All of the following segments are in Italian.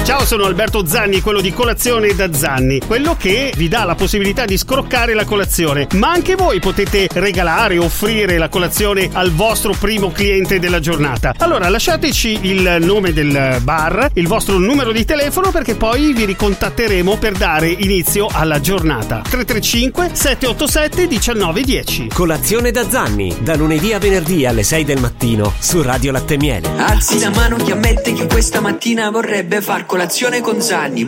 Ciao, sono Alberto Zanni, quello di Colazione da Zanni, quello che vi dà la possibilità di scroccare la colazione, ma anche voi potete regalare, offrire la colazione al vostro primo cliente della giornata. Allora lasciateci il nome del bar, il vostro numero di telefono, perché poi vi ricontatteremo per dare inizio alla giornata. 335 787 1910. Colazione da Zanni, da lunedì a venerdì alle 6 del mattino su Radio Latte Miele. Alzi la mano chi ammette che questa mattina vorrebbe far colazione con Zanni.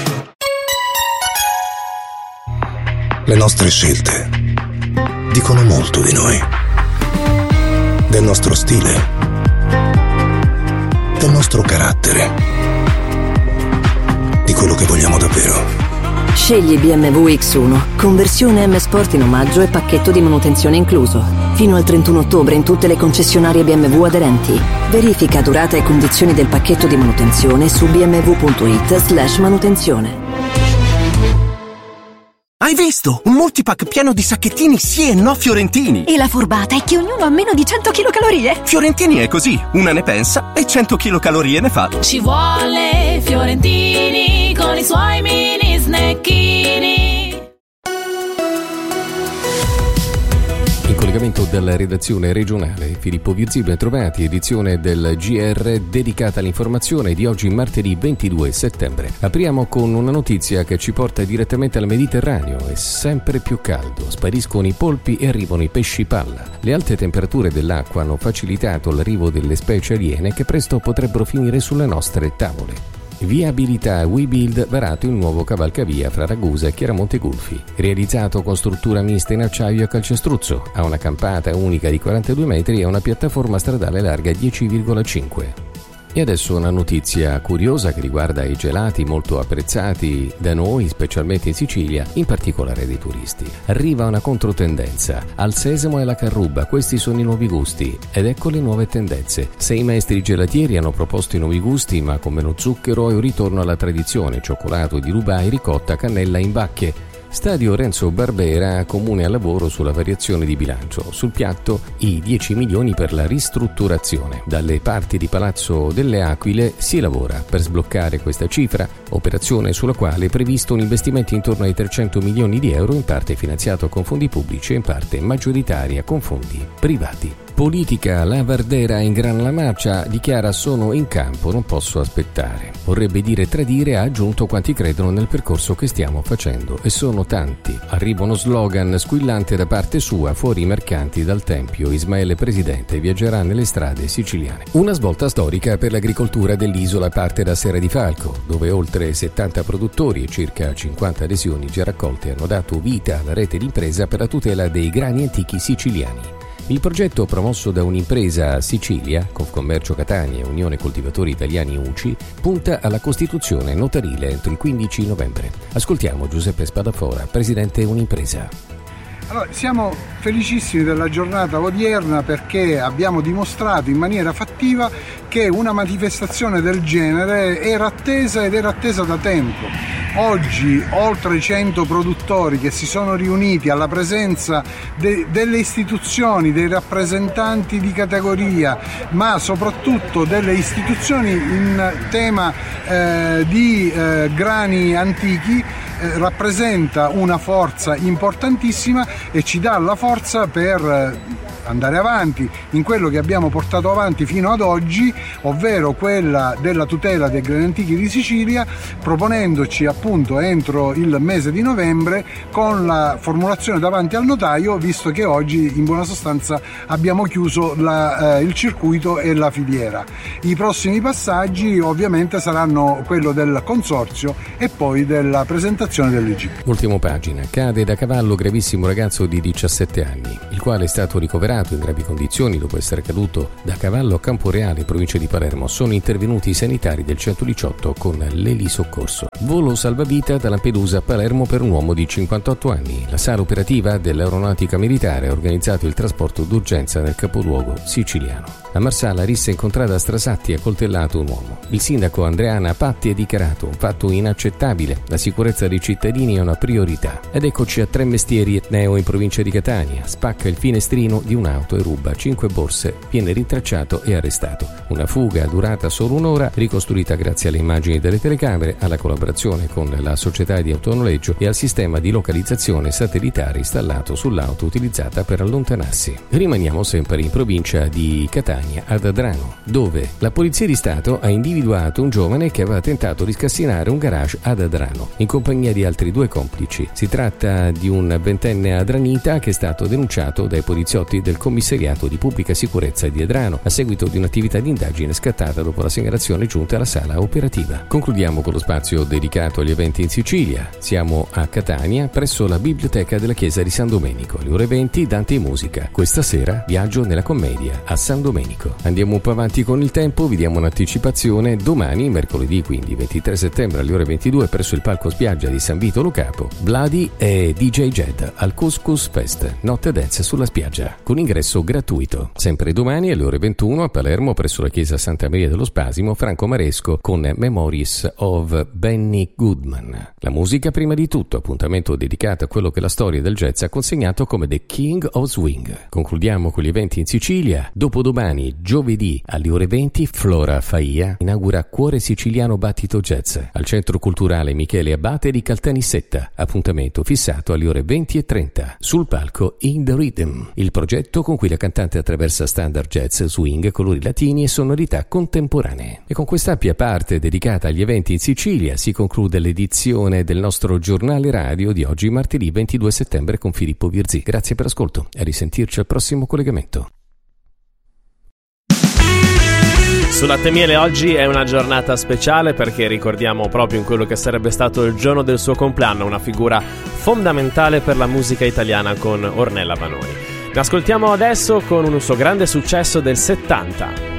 Le nostre scelte dicono molto di noi, del nostro stile, del nostro carattere, di quello che vogliamo davvero. Scegli BMW X1, conversione M Sport in omaggio e pacchetto di manutenzione incluso. Fino al 31 ottobre in tutte le concessionarie BMW aderenti. Verifica durata e condizioni del pacchetto di manutenzione su bmw.it/manutenzione. Hai visto? Un multipack pieno di sacchettini sì e no fiorentini. E la furbata è che ognuno ha meno di 100 kcal. Fiorentini è così, una ne pensa e 100 kcal ne fa. Ci vuole Fiorentini con i suoi mini snacchini. In collegamento dalla redazione regionale, Filippo Virzi, ben trovati, edizione del GR dedicata all'informazione di oggi, martedì 22 settembre. Apriamo con una notizia che ci porta direttamente al Mediterraneo. È sempre più caldo, spariscono i polpi e arrivano i pesci palla. Le alte temperature dell'acqua hanno facilitato l'arrivo delle specie aliene che presto potrebbero finire sulle nostre tavole. Viabilità WeBuild, varato il nuovo cavalcavia fra Ragusa e Chiaramonte Gulfi. Realizzato con struttura mista in acciaio e calcestruzzo, ha una campata unica di 42 metri e una piattaforma stradale larga 10,5. E adesso una notizia curiosa che riguarda i gelati molto apprezzati da noi, specialmente in Sicilia, in particolare dai turisti. Arriva una controtendenza. Al sesamo e alla carruba, questi sono i nuovi gusti. Ed ecco le nuove tendenze. 6 maestri gelatieri hanno proposto i nuovi gusti, ma con meno zucchero e un ritorno alla tradizione: cioccolato di Dubai, ricotta, cannella in bacche. Stadio Renzo Barbera, comune al lavoro sulla variazione di bilancio. Sul piatto i 10 milioni per la ristrutturazione. Dalle parti di Palazzo delle Aquile si lavora per sbloccare questa cifra, operazione sulla quale è previsto un investimento intorno ai 300 milioni di euro, in parte finanziato con fondi pubblici e in parte maggioritaria con fondi privati. Politica, la Vardera in Gran La Marcia dichiara: sono in campo, non posso aspettare. Vorrebbe dire tradire, ha aggiunto quanti credono nel percorso che stiamo facendo, e sono tanti. Arriva uno slogan squillante da parte sua: fuori i mercanti dal Tempio, Ismaele Presidente viaggerà nelle strade siciliane. Una svolta storica per l'agricoltura dell'isola parte da Serra di Falco, dove oltre 70 produttori e circa 50 adesioni già raccolte hanno dato vita alla rete d'impresa per la tutela dei grani antichi siciliani. Il progetto, promosso da un'impresa Sicilia, Confcommercio Catania e Unione Coltivatori Italiani UCI, punta alla costituzione notarile entro il 15 novembre. Ascoltiamo Giuseppe Spadafora, presidente Unimpresa. Allora, siamo felicissimi della giornata odierna perché abbiamo dimostrato in maniera fattiva che una manifestazione del genere era attesa ed era attesa da tempo. Oggi oltre 100 produttori che si sono riuniti alla presenza delle istituzioni, dei rappresentanti di categoria, ma soprattutto delle istituzioni in tema di grani antichi, rappresenta una forza importantissima e ci dà la forza per andare avanti in quello che abbiamo portato avanti fino ad oggi, ovvero quella della tutela dei grani antichi di Sicilia, proponendoci appunto entro il mese di novembre con la formulazione davanti al notaio, visto che oggi in buona sostanza abbiamo chiuso il circuito e la filiera. I prossimi passaggi ovviamente saranno quello del consorzio e poi della presentazione dell'EGP. Ultima pagina. Cade da cavallo gravissimo ragazzo di 17 anni, il quale è stato ricoverato in gravi condizioni dopo essere caduto da cavallo a Camporeale, provincia di Palermo. Sono intervenuti i sanitari del 118 con l'elisoccorso. Volo salvavita da Lampedusa a Palermo per un uomo di 58 anni. La sala operativa dell'aeronautica militare ha organizzato il trasporto d'urgenza nel capoluogo siciliano. A Marsala, rissa incontrata a Strasatti, ha coltellato un uomo. Il sindaco Andreana Patti ha dichiarato: un fatto inaccettabile, la sicurezza dei cittadini è una priorità. Ed eccoci a Tre Mestieri Etneo in provincia di Catania. Spacca il finestrino di un un'auto e ruba 5 borse, viene rintracciato e arrestato. Una fuga durata solo un'ora, ricostruita grazie alle immagini delle telecamere, alla collaborazione con la società di autonoleggio e al sistema di localizzazione satellitare installato sull'auto utilizzata per allontanarsi. Rimaniamo sempre in provincia di Catania, ad Adrano, dove la Polizia di Stato ha individuato un giovane che aveva tentato di scassinare un garage ad Adrano in compagnia di altri 2 complici. Si tratta di un 20enne adranita che è stato denunciato dai poliziotti del commissariato di pubblica sicurezza di Adrano a seguito di un'attività di indagine scattata dopo la segnalazione giunta alla sala operativa. Concludiamo con lo spazio dedicato agli eventi in Sicilia. Siamo a Catania, presso la biblioteca della chiesa di San Domenico. Alle ore 20 Dante in musica. Questa sera Viaggio nella commedia a San Domenico. Andiamo un po' avanti con il tempo, vi diamo un'anticipazione. Domani, mercoledì quindi 23 settembre alle ore 22, presso il palco spiaggia di San Vito Lo Capo, Bloody e DJ Jed al Couscous Fest, notte dance sulla spiaggia, con ingresso gratuito. Sempre domani alle ore 21 a Palermo, presso la chiesa Santa Maria dello Spasimo, Franco Maresco con Memories of Benny Goodman. La musica prima di tutto, appuntamento dedicato a quello che la storia del jazz ha consegnato come The King of Swing. Concludiamo con gli eventi in Sicilia. Dopodomani, giovedì alle ore 20, Flora Faia inaugura Cuore Siciliano Battito Jazz al Centro Culturale Michele Abate di Caltanissetta. Appuntamento fissato alle ore 20:30. Sul palco In The Rhythm, il progetto con cui la cantante attraversa standard jazz, swing, colori latini e sonorità contemporanee. E con quest'ampia parte dedicata agli eventi in Sicilia si conclude l'edizione del nostro giornale radio di oggi, martedì 22 settembre, con Filippo Virzì. Grazie per l'ascolto e a risentirci al prossimo collegamento. Su Latte e Miele oggi è una giornata speciale perché ricordiamo proprio in quello che sarebbe stato il giorno del suo compleanno una figura fondamentale per la musica italiana con Ornella Vanoni. Ne ascoltiamo adesso con un suo grande successo del 70.